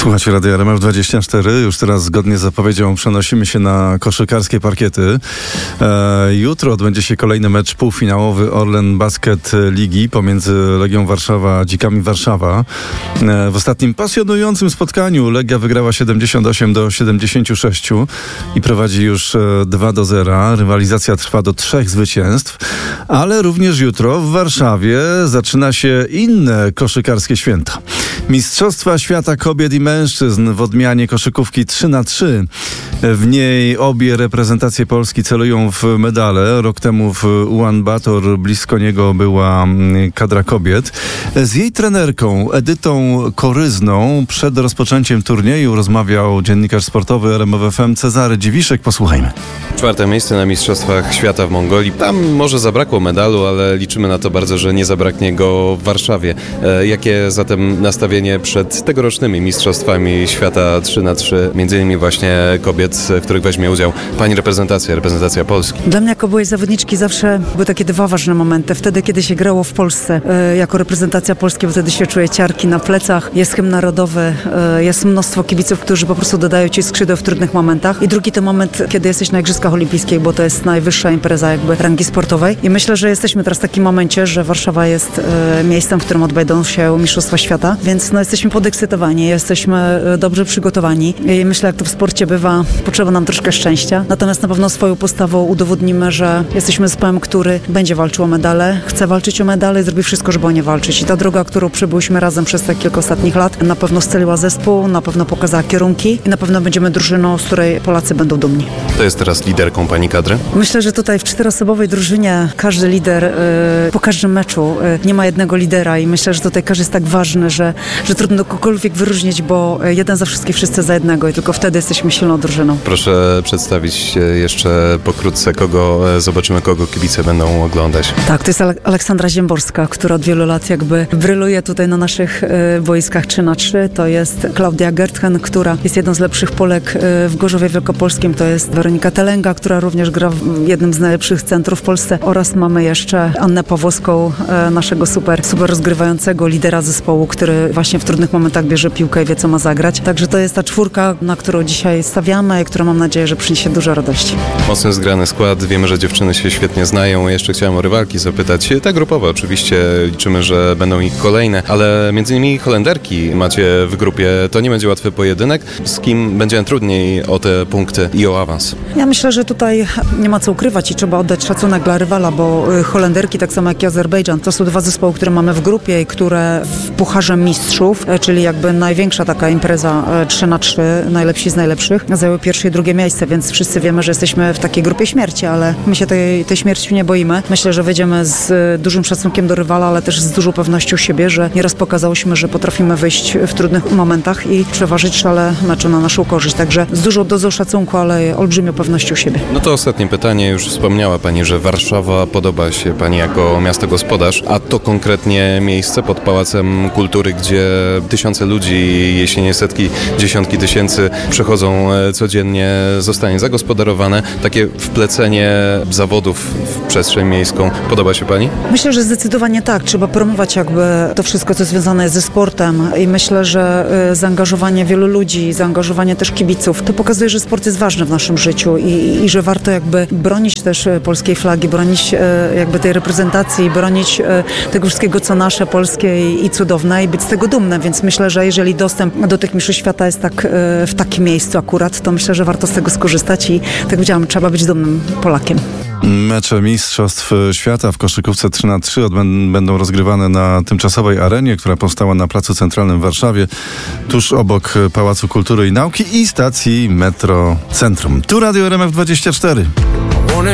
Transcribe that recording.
Słuchajcie, Radio RMF24. Już teraz zgodnie z zapowiedzią przenosimy się na koszykarskie parkiety. Jutro odbędzie się kolejny mecz półfinałowy Orlen Basket Ligi pomiędzy Legią Warszawa a Dzikami Warszawa. W ostatnim pasjonującym spotkaniu Legia wygrała 78-76 i prowadzi już 2-0. Rywalizacja trwa do 3 zwycięstw, ale również jutro w Warszawie zaczyna się inne koszykarskie święta. Mistrzostwa Świata Kobiet i Mężczyzn w odmianie koszykówki 3x3. W niej obie reprezentacje Polski celują w medale. Rok temu w Ulaanbaatar blisko niego była kadra kobiet. Z jej trenerką Edytą Koryzną przed rozpoczęciem turnieju rozmawiał dziennikarz sportowy RMF FM Cezary Dziwiszek. Posłuchajmy. 4. miejsce na Mistrzostwach Świata w Mongolii. Tam może zabrakło medalu, ale liczymy na to bardzo, że nie zabraknie go w Warszawie. Jakie zatem nastawienie przed tegorocznymi Mistrzostwami Świata 3x3, między innymi właśnie kobiet, w których weźmie udział pani reprezentacja Polski? Dla mnie jako byłej zawodniczki zawsze były takie dwa ważne momenty. Wtedy, kiedy się grało w Polsce jako reprezentacja Polski, bo wtedy się czuje ciarki na plecach, jest hymn narodowy, jest mnóstwo kibiców, którzy po prostu dodają ci skrzydeł w trudnych momentach. I drugi to moment, kiedy jesteś na Igrzyskach Olimpijskich, bo to jest najwyższa impreza jakby rangi sportowej. I myślę, że jesteśmy teraz w takim momencie, że Warszawa jest miejscem, w którym odbędą się Mistrzostwa Świata, więc jesteśmy podekscytowani, jesteśmy dobrze przygotowani i myślę, jak to w sporcie bywa, potrzeba nam troszkę szczęścia. Natomiast na pewno swoją postawą udowodnimy, że jesteśmy zespołem, który będzie walczył o medale, chce walczyć o medale i zrobi wszystko, żeby o nie walczyć. I ta droga, którą przebyliśmy razem przez te kilka ostatnich lat, na pewno scaliła zespół, na pewno pokazała kierunki i na pewno będziemy drużyną, z której Polacy będą dumni. To jest teraz liderką pani kadry? Myślę, że tutaj w 4-osobowej drużynie każdy lider po każdym meczu nie ma jednego lidera i myślę, że tutaj każdy jest tak ważny, że trudno kogokolwiek wyróżnić, bo jeden za wszystkich, wszyscy za jednego i tylko wtedy jesteśmy silną drużyną. Proszę przedstawić jeszcze pokrótce, kogo kibice będą oglądać. Tak, to jest Aleksandra Ziemborska, która od wielu lat jakby bryluje tutaj na naszych boiskach 3x3. To jest Klaudia Gertchen, która jest jedną z lepszych Polek w Gorzowie Wielkopolskim. To jest Weronika Telenga, która również gra w jednym z najlepszych centrów w Polsce oraz mamy jeszcze Annę Pawłowską, naszego super rozgrywającego lidera zespołu, który właśnie w trudnych momentach bierze piłkę i wie, co ma zagrać. Także to jest ta czwórka, na którą dzisiaj stawiamy i która mam nadzieję, że przyniesie dużo radości. Mocny zgrany skład. Wiemy, że dziewczyny się świetnie znają. Jeszcze chciałem o rywalki zapytać. Ta grupowa oczywiście liczymy, że będą ich kolejne, ale między innymi Holenderki macie w grupie. To nie będzie łatwy pojedynek. Z kim będzie trudniej o te punkty i o awans? Ja myślę, że tutaj nie ma co ukrywać i trzeba oddać szacunek dla rywala, bo Holenderki, tak samo jak i Azerbejdżan, to są dwa zespoły, które mamy w grupie i które w Pucharze Mistrzów, czyli jakby największa taka impreza 3x3, najlepsi z najlepszych, zajęły pierwsze i drugie miejsce, więc wszyscy wiemy, że jesteśmy w takiej grupie śmierci, ale my się tej śmierci nie boimy. Myślę, że wyjdziemy z dużym szacunkiem do rywala, ale też z dużą pewnością siebie, że nieraz pokazałyśmy, że potrafimy wyjść w trudnych momentach i przeważyć szale meczu na naszą korzyść. Także z dużą dozą szacunku, ale olbrzymią pewnością siebie. No to ostatnie pytanie. Już wspomniała pani, że Warszawa podoba się pani jako miasto gospodarz, a to konkretnie miejsce pod Pałacem Kultury, gdzie tysiące ludzi, jeśli nie setki, dziesiątki tysięcy przychodzą codziennie, zostanie zagospodarowane. Takie wplecenie zawodów w przestrzeń miejską. Podoba się pani? Myślę, że zdecydowanie tak. Trzeba promować jakby to wszystko, co związane jest ze sportem i myślę, że zaangażowanie wielu ludzi, zaangażowanie też kibiców, to pokazuje, że sport jest ważny w naszym życiu i że warto jakby bronić też polskiej flagi, bronić jakby tej reprezentacji, bronić tego wszystkiego, co nasze, polskie i cudowne i być z tego dumne, więc myślę, że jeżeli dostęp do tych mistrzostw świata jest tak w takim miejscu akurat, to myślę, że warto z tego skorzystać i tak powiedziałam, trzeba być dumnym Polakiem. Mecze Mistrzostw Świata w koszykówce 3x3 będą rozgrywane na tymczasowej arenie, która powstała na Placu Centralnym w Warszawie, tuż obok Pałacu Kultury i Nauki i stacji Metro Centrum. Tu Radio RMF24.